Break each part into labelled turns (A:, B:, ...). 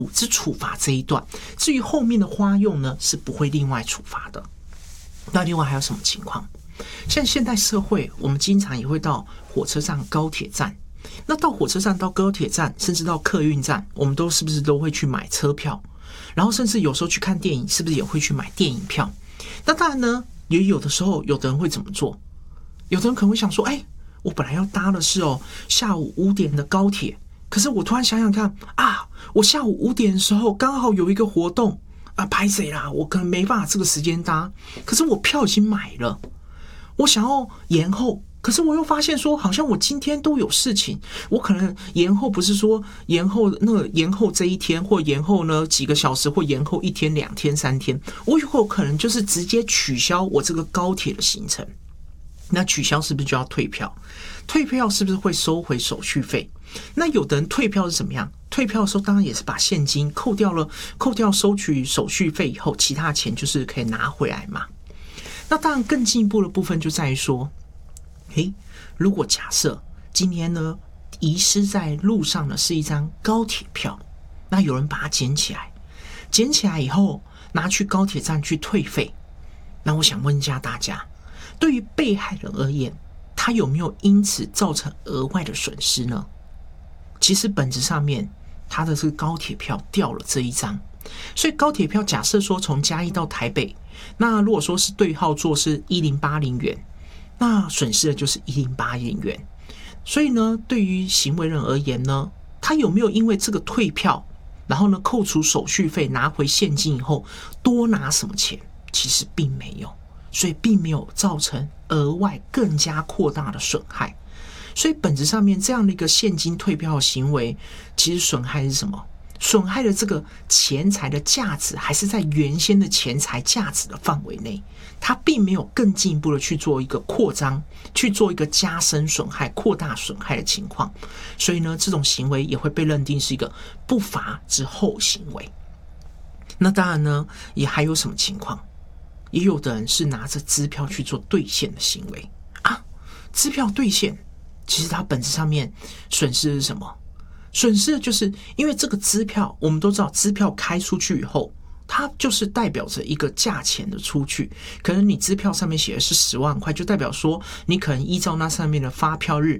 A: 只处罚这一段，至于后面的花用呢，是不会另外处罚的。那另外还有什么情况？像现代社会，我们经常也会到火车站、高铁站。那到火车站、到高铁站，甚至到客运站，我们是不是都会去买车票？然后甚至有时候去看电影，是不是也会去买电影票？那当然呢，也有的时候，有的人会怎么做？有的人可能会想说：“我本来要搭的是下午5点的高铁，可是我突然想想看啊，我下午5点的时候刚好有一个活动啊，拍谁啦？我可能没办法这个时间搭，可是我票已经买了，我想要延后。”可是我又发现说，好像我今天都有事情，我可能延后不是说延后这一天，或延后呢几个小时，或延后1天、2天、3天，我有可能就是直接取消我这个高铁的行程。那取消是不是就要退票？退票是不是会收回手续费？那有的人退票是怎么样？退票的时候当然也是把现金扣掉收取手续费以后，其他钱就是可以拿回来嘛。那当然更进一步的部分就在于说，如果假设今天呢遗失在路上的是一张高铁票，那有人把它捡起来以后拿去高铁站去退费，那我想问一下大家，对于被害人而言，他有没有因此造成额外的损失呢？其实本质上面，他的这个高铁票掉了这一张，所以高铁票假设说从嘉义到台北，那如果说是对号座是1080元，那损失的就是1080元。所以呢，对于行为人而言呢，他有没有因为这个退票，然后呢扣除手续费拿回现金以后多拿什么钱？其实并没有，所以并没有造成额外更加扩大的损害。所以本质上面这样的一个现金退票的行为，其实损害是什么？损害的这个钱财的价值还是在原先的钱财价值的范围内，它并没有更进一步的去做一个扩张，去做一个加深损害、扩大损害的情况。所以呢，这种行为也会被认定是一个不法之后行为。那当然呢，也还有什么情况？也有的人是拿着支票去做兑现的行为啊。支票兑现，其实它本质上面损失是什么？损失的就是因为这个支票，我们都知道支票开出去以后，它就是代表着一个价钱的出去。可能你支票上面写的是10万块，就代表说你可能依照那上面的发票日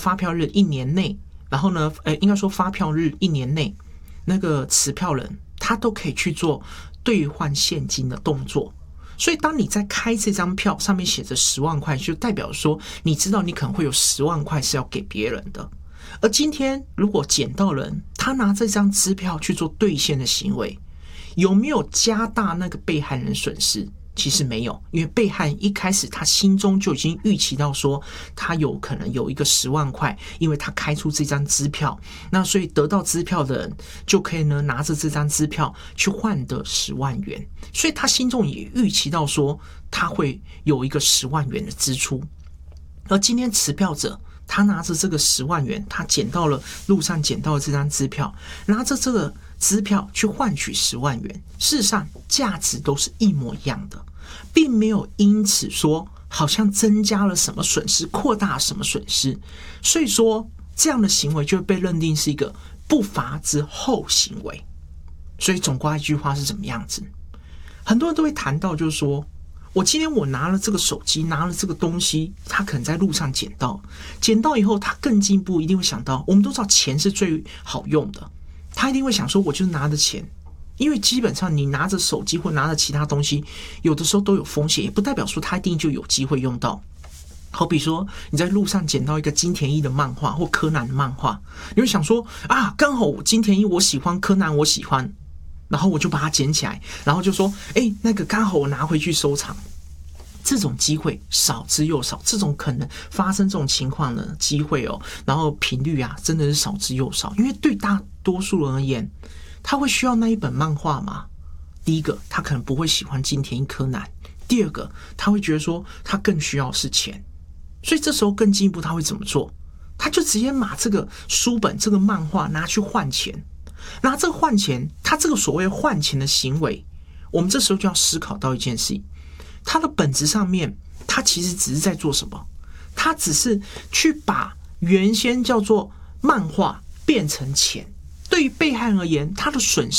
A: 1年内，然后呢，应该说发票日1年内，那个持票人他都可以去做兑换现金的动作。所以当你在开这张票上面写着10万块，就代表说你知道你可能会有10万块是要给别人的。而今天如果捡到人他拿这张支票去做兑现的行为，有没有加大那个被害人损失？其实没有，因为被害人一开始他心中就已经预期到说他有可能有一个10万块，因为他开出这张支票，那所以得到支票的人就可以呢拿着这张支票去换得10万元，所以他心中也预期到说他会有一个10万元的支出。而今天持票者他拿着这个10万元，他路上捡到了这张支票，拿着这个支票去换取10万元，事实上价值都是一模一样的，并没有因此说好像增加了什么损失，扩大了什么损失。所以说这样的行为就会被认定是一个不法之后行为。所以总括一句话是怎么样子？很多人都会谈到，就是说我今天我拿了这个手机，拿了这个东西，他可能在路上捡到以后，他更进一步一定会想到，我们都知道钱是最好用的，他一定会想说我就是拿着钱，因为基本上你拿着手机或拿着其他东西，有的时候都有风险，也不代表说他一定就有机会用到。好比说你在路上捡到一个金田一的漫画或柯南的漫画，你会想说啊，刚好金田一我喜欢，柯南我喜欢，然后我就把它捡起来，然后就说那个刚好我拿回去收藏。这种机会少之又少，这种可能发生这种情况的机会然后频率真的是少之又少。因为对大多数人而言，他会需要那一本漫画吗？第一个，他可能不会喜欢金田一柯南；第二个，他会觉得说他更需要是钱，所以这时候更进一步他会怎么做？他就直接把这个书本这个漫画拿去换钱，拿这个换钱，他这个所谓换钱的行为，我们这时候就要思考到一件事情，它的本质上面，它其实只是在做什么？它只是去把原先叫做漫画变成钱， 对于被害人而言，他的损失